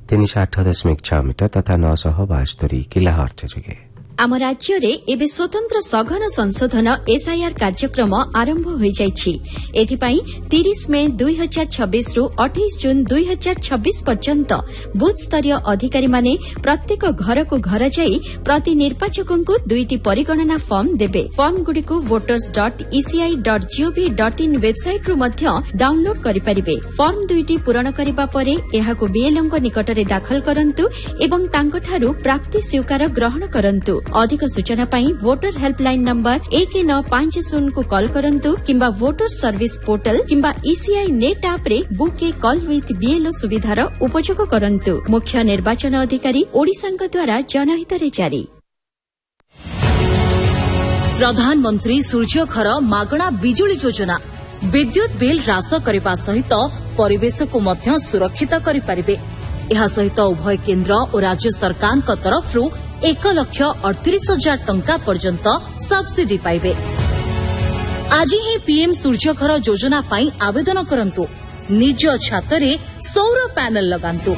308.6 metre तथा 972 kilohertz जोगे आम राज्य रे एबे स्वतंत्र सघन संशोधन एसआईआर कार्यक्रम आरंभ होई जाइछि। एथिपाई 30 मे 2026 रु 28 जून 2026 पर्यंत बूथ स्तरीय अधिकारी माने प्रत्येक घर को घर जाई प्रति निर्वाचकन को 2टी परिगणना फॉर्म देबे। फॉर्म गुडी को voters.eci.gov.in वेबसाइट रु मध्य डाउनलोड करि परिबे। फॉर्म 2टी पूरण करिबा परे एहाको बीएलओ निकट रे दाखल करंतु एवं तांकठारु प्राप्ति स्वीकार ग्रहण करंतु। अधिक सूचना पाई वोटर हेल्पलाइन नंबर 1950 को कॉल करंतु किंबा वोटर सर्विस पोर्टल किंबा ईसीआई नेट ऐप रे book A call with BLO सुविधार उपयोग करंतु। मुख्य निर्वाचन अधिकारी ओडिशांक द्वारा जनहित रे जारी। प्रधानमंत्री सूर्यघर मागणा बिजुली योजना विद्युत बिल ह्रास करने सहित परिवेश को मध्य सुरक्षित करिपारिबे। एहा सहित उभय केन्द्र और राज्य सरकार तरफ 1,38,000 टंका पर्यंत सब्सिडी पाइबे। आज ही पीएम सूर्यघर योजना पाई आवेदन करंतु। निज छातरे सौर पैनल लगांतु।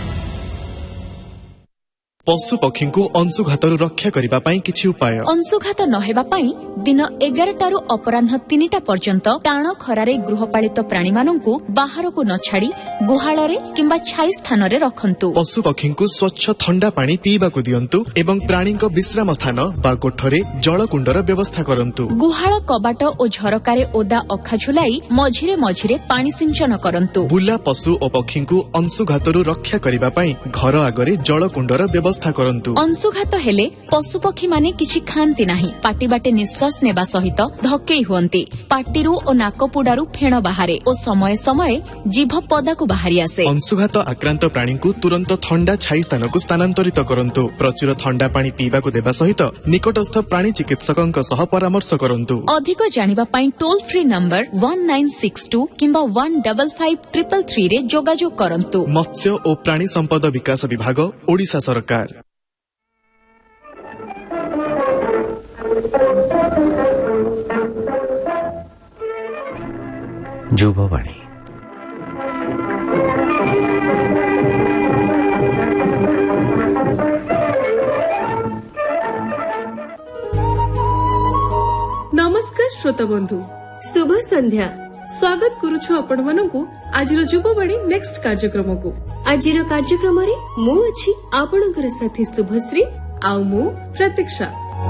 पशु पक्षी को अंशुघातरू रक्षा करिबा पाई किछि उपाय। अंशुघात नहेबा पाई दिन 11 टारू अपराह्न 3टा पर्यंत टाण खरारे गृहपालित प्राणी माननकु बाहर को न छाड़ी गुहाଳରେ किंबा छाई स्थान रे रखंतु। पशु पक्षी को स्वच्छ ठंडा पानी पीबा को दियंतु एवं प्राणी को विश्राम स्थान बा कोठरे जलकुंडर व्यवस्था करंतु। गुहाळ कबाट ओ झरकारे ओदा अखा झुलाई मझिरे मझिरे पानी सिंचन करंतु। बुला पशु और पक्षी को अंशुघातरू रक्षा करिबा पाई घर आगरे जलकुंडर व्यवस्था करंतु। अंशुघात हेले पशुपक्षी माने किछि खांती नाही। पाटी बाटे निश्वास नेबा सहित धक्केई हुअंती। पाटीरू ओ नाकपुडारू फेण बाहारे ओ समय समय जीभ पदाकु बाहरी आसे। अंशुघात आक्रांत प्राणी को तुरंत ठंडा छाई स्थान को स्थानांतरित करंतु। प्रचुर ठंडा पानी पीबा को देबा सहित निकटस्थ प्राणी चिकित्सकंक सह परामर्श करंतु। अधिक जानिबा पाई टोल फ्री नंबर 1962 किंबा 15533 रे जोगाजोग करंतु। मत्स्य और प्राणी संपद विकास विभाग ओडिशा सरकार। जुबवाणी नमस्कार श्रोता बंधु शुभ संध्या स्वागत करुछु आपण मानकु आजिर जुबवाणी नेक्स्ट कार्यक्रम को। आजिर कार्यक्रम रे मु अछि आपणकर साथी शुभश्री आउ मु प्रतीक्षा।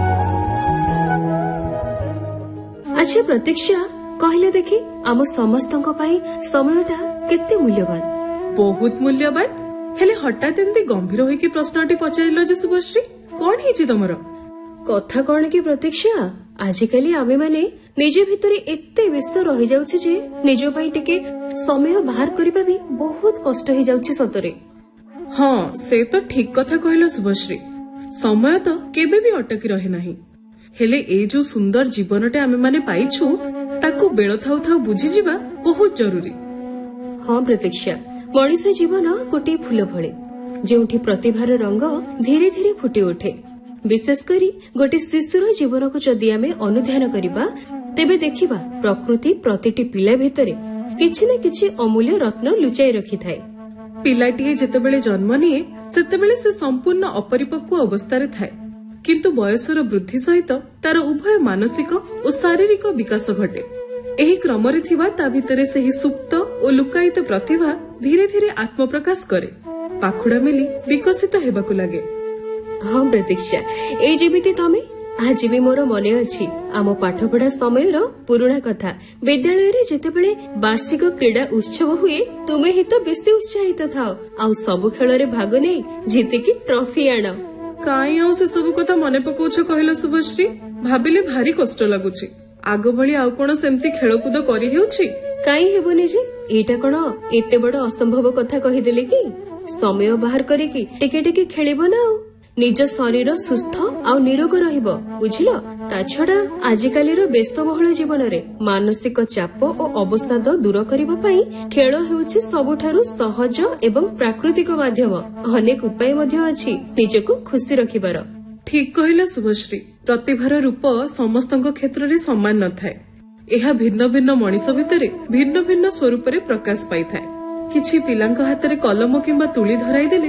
अच्छा प्रतीक्षा कहले देखि आम समस्तक पाई समयटा केते मूल्यवान। बहुत मूल्यवान हेले हठात एमती गंभीर होई कि प्रश्नटी पचारिलो जे शुभश्री कोन हिची तमरो कथा कोन कि प्रतीक्षा आजिकाली आमे माने निजे भितरे एते व्यस्त रहि जाउछि जे निजो पाई टिके समय बाहर करिबा भी बहुत कष्ट हो जाउछि सतरे। हां से तो ठीक कथा कहलो शुभश्री। समय तो केबे भी अटकी रहे नाही। हेले ए जो सुंदर जीवनटे आमे माने पाइछु ताकू बेळ थाउ थाउ बुझी जिबा बहुत जरूरी। हां प्रतीक्षा मଣିଷ जीवन गोटे फूल भळे जेउठी प्रतिभार रंग धीरे धीरे फुटी उठे। विशेष करी गोटे शिशुर जीवन को जदि आमे अनुध्यान करिबा तेबे देखिबा प्रकृति प्रतिटी पिला भितरे किछि न किछि अमूल्य रत्न लुचाई रखि थाए। पिलाटीए जेतेबेले जन्म निए सेतेबेले से संपूर्ण अपरिपक्व अवस्थारे थाए किंतु बयसर वृद्धि सहित तार उभय मानसिक और शारीरिक विकास घटे। एही क्रमरे थिबा ता भितरे सेही सुप्त और लुकायित प्रतिभा धीरे धीरे आत्मप्रकाश करे पाखुड़ा मिली विकसित हेबाकु लागे। हाँ प्रतीक्षा ए जेमिति तमे आज भी मोर मने अछि आम पाठपढ़ा समय पुराणा कथा। विद्यालय रे जेतेबेले वार्षिक क्रीड़ा उत्सव हुए तुमे ही तो बेसी उत्साहित थाओ आउ सब खेल रे भाग नै जीतिकी ट्रॉफी आण। काई आउ से सब कथा मने पकोछ कहलो शुभश्री भाबिले भारी कष्ट लागुछि। आग भली आउ कोन सेमती खेलकूद करि हेउछि काई हेबोनी जे एटा कोन एते बड़ असंभव कथा कहि देले कि समय बाहर करी कि टिके टिके खेलिबो ना निज शरीर सुस्थ आ निरोग रहिबो बुझिलो। ता छडा आजिकाली रो व्यस्तबहुल जीवन रे मानसिक चाप और अवसाद दूर करिबा पई खेल हेउछि सबुठारु सहज एवं प्राकृतिक माध्यम। अनेक उपाय मध्ये अछि निजको खुशी रखिबार। ठीक कहिला शुभश्री प्रतिभार रूप समस्तक क्षेत्र रे समान न थाए। एहा भिन्न भिन्न मଣିଷ भितरे भिन्न भिन्न स्वरूप रे प्रकाश पाई थाए। किछि पिलांक हाथ रे कलम किंबा तुली धराई देले